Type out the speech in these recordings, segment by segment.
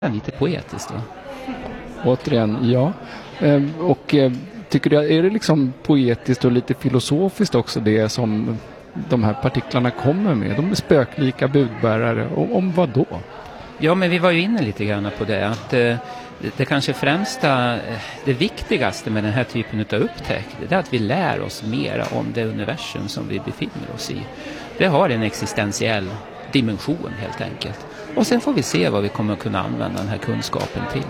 lite poetiskt då. Återigen, ja. Tycker du, är det liksom poetiskt och lite filosofiskt också det som de här partiklarna kommer med? De är spöklika budbärare. Om vad då? Ja, men vi var ju inne lite grann på det. Att det kanske främsta, det viktigaste med den här typen av upptäckt, det är att vi lär oss mer om det universum som vi befinner oss i. Det har en existentiell dimension helt enkelt. Och sen får vi se vad vi kommer att kunna använda den här kunskapen till.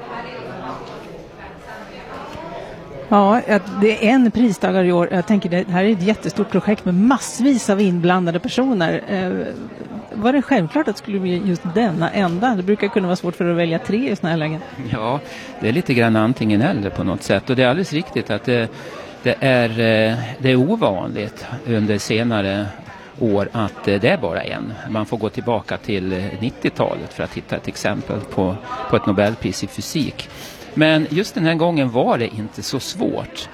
Ja, det är en pristagare i år. Jag tänker det här är ett jättestort projekt med massvis av inblandade personer. Var det självklart att det skulle bli just denna enda? Det brukar kunna vara svårt för att välja 3 i såna här lägen. Ja, det är lite grann antingen eller på något sätt. Och det är alldeles riktigt att det är ovanligt under senare år att det är bara en. Man får gå tillbaka till 90-talet för att hitta ett exempel på ett Nobelpris i fysik. Men just den här gången var det inte så svårt.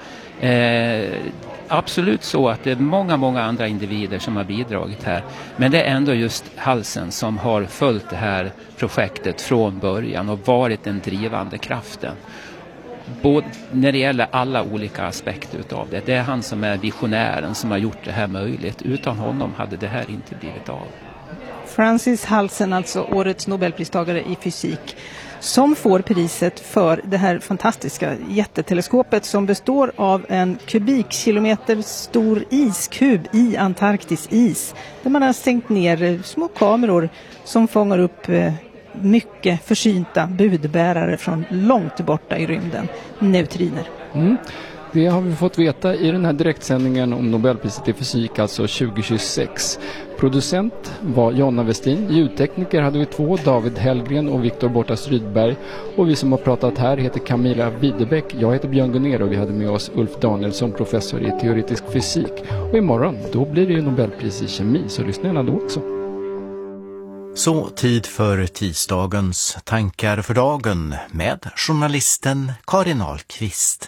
Absolut så att det är många andra individer som har bidragit här. Men det är ändå just Halsen som har följt det här projektet från början och varit den drivande kraften. Både när det gäller alla olika aspekter utav det. Det är han som är visionären som har gjort det här möjligt. Utan honom hade det här inte blivit av. Francis Halsen, alltså årets Nobelpristagare i fysik, som får priset för det här fantastiska jätteteleskopet som består av en kubikkilometer stor iskub i Antarktis is. Där man har stängt ner små kameror som fångar upp mycket försynta budbärare från långt borta i rymden, neutriner. Det har vi fått veta i den här direktsändningen om Nobelpriset i fysik, alltså 2026. Producent var Jonna Westin, ljudtekniker hade vi 2, David Hellgren och Viktor Bortas Rydberg. Och vi som har pratat här heter Camilla Widebäck, jag heter Björn Gunner och vi hade med oss Ulf Danielsson, professor i teoretisk fysik. Och imorgon, då blir det ju Nobelpris i kemi, så lyssna gärna då också. Så tid för tisdagens tankar för dagen med journalisten Karin Ahlqvist.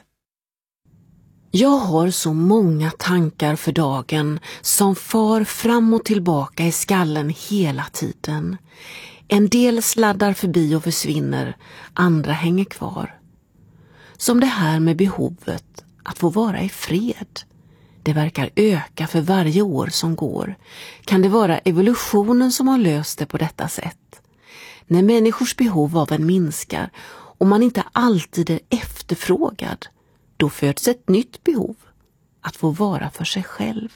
Jag har så många tankar för dagen som far fram och tillbaka i skallen hela tiden. En del sladdar förbi och försvinner, andra hänger kvar. Som det här med behovet att få vara i fred. Det verkar öka för varje år som går. Kan det vara evolutionen som har löst det på detta sätt? När människors behov av en minskar och man inte alltid är efterfrågad, då föds ett nytt behov, att få vara för sig själv.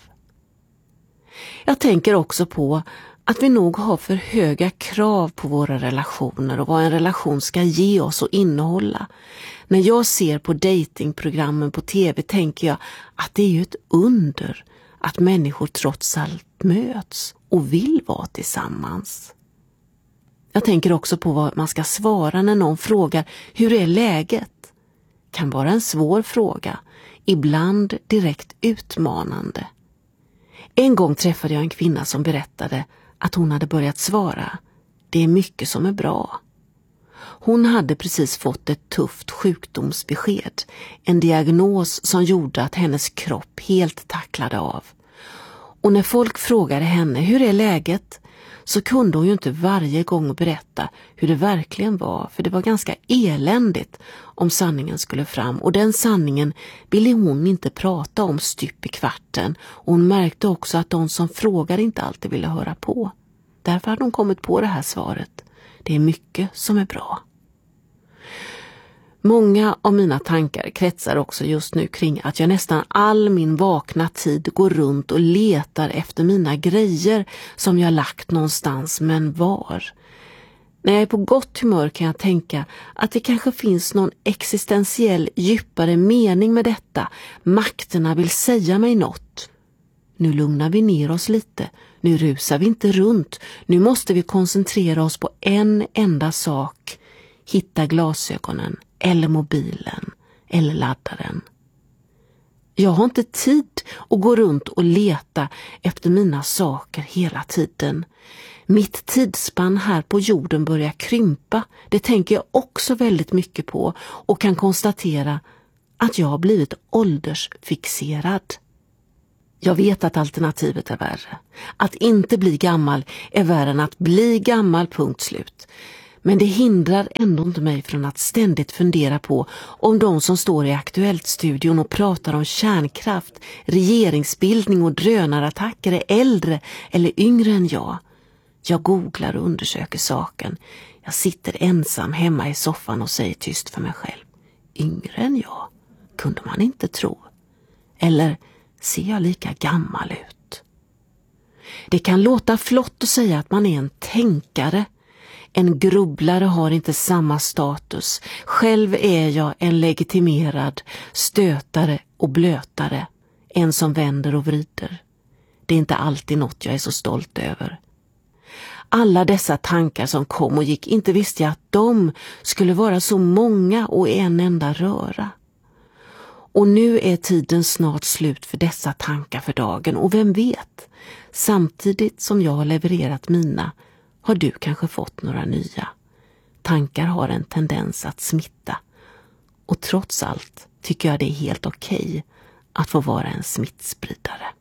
Jag tänker också på att vi nog har för höga krav på våra relationer och vad en relation ska ge oss och innehålla. När jag ser på datingprogrammen på tv tänker jag att det är ju ett under att människor trots allt möts och vill vara tillsammans. Jag tänker också på vad man ska svara när någon frågar hur är läget? Kan vara en svår fråga, ibland direkt utmanande. En gång träffade jag en kvinna som berättade att hon hade börjat svara. Det är mycket som är bra. Hon hade precis fått ett tufft sjukdomsbesked, en diagnos som gjorde att hennes kropp helt tacklade av. Och när folk frågade henne hur är läget, så kunde hon ju inte varje gång berätta hur det verkligen var, för det var ganska eländigt om sanningen skulle fram. Och den sanningen ville hon inte prata om stup i kvarten. Och hon märkte också att de som frågade inte alltid ville höra på. Därför hade hon kommit på det här svaret. Det är mycket som är bra. Många av mina tankar kretsar också just nu kring att jag nästan all min vakna tid går runt och letar efter mina grejer som jag lagt någonstans, men var? När jag är på gott humör kan jag tänka att det kanske finns någon existentiell djupare mening med detta. Makterna vill säga mig något. Nu lugnar vi ner oss lite. Nu rusar vi inte runt. Nu måste vi koncentrera oss på en enda sak. Hitta glasögonen. Eller mobilen, eller laddaren. Jag har inte tid att gå runt och leta efter mina saker hela tiden. Mitt tidsspann här på jorden börjar krympa. Det tänker jag också väldigt mycket på och kan konstatera att jag har blivit åldersfixerad. Jag vet att alternativet är värre. Att inte bli gammal är värre än att bli gammal, punkt slut. Men det hindrar ändå inte mig från att ständigt fundera på om de som står i Aktuellt-studion och pratar om kärnkraft, regeringsbildning och drönarattacker är äldre eller yngre än jag. Jag googlar och undersöker saken. Jag sitter ensam hemma i soffan och säger tyst för mig själv. Yngre än jag? Kunde man inte tro. Eller ser jag lika gammal ut? Det kan låta flott att säga att man är en tänkare. En grubblare har inte samma status. Själv är jag en legitimerad stötare och blötare. En som vänder och vrider. Det är inte alltid något jag är så stolt över. Alla dessa tankar som kom och gick, inte visste jag att de skulle vara så många och en enda röra. Och nu är tiden snart slut för dessa tankar för dagen, och vem vet, samtidigt som jag har levererat mina har du kanske fått några nya. Tankar har en tendens att smitta, och trots allt tycker jag det är helt okej att få vara en smittspridare.